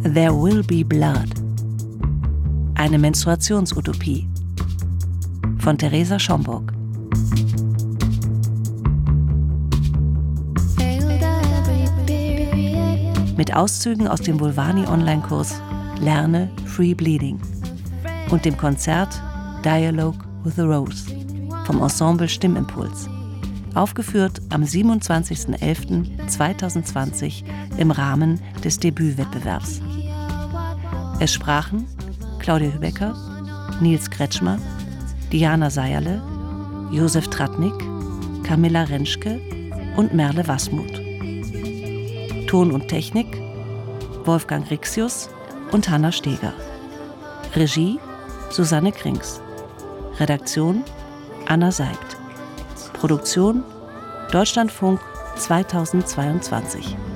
There Will Be Blood. Eine Menstruationsutopie von Theresa Schomburg. Mit Auszügen aus dem Vulvani-Online-Kurs Lerne Free Bleeding und dem Konzert Dialogue with a Rose vom Ensemble Stimmimpuls. Aufgeführt am 27.11.2020 im Rahmen des Debütwettbewerbs. Es sprachen Claudia Hübecker, Nils Kretschmer, Diana Seierle, Josef Tratnik, Camilla Rentschke und Merle Wasmuth. Ton und Technik Wolfgang Rixius und Hanna Steger. Regie Susanne Krings. Redaktion Anna Seibt. Produktion Deutschlandfunk 2022.